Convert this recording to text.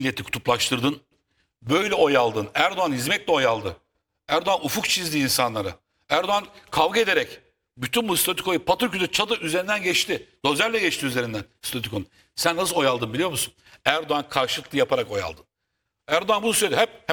milleti kutuplaştırdın. Böyle oy aldın. Erdoğan hizmetle oy aldı. Erdoğan ufuk çizdi insanlara. Erdoğan kavga ederek bütün bu statükoyu patır çadır üzerinden geçti. Dozerle geçti üzerinden statükonun. Sen nasıl oy aldın biliyor musun? Erdoğan karşıtlığı yaparak oy aldın. Erdoğan bunu söyledi. Hep